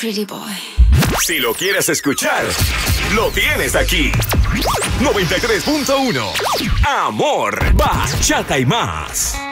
pretty boy. Si lo quieres escuchar, lo tienes aquí. 93.1 Amor, bachata y más.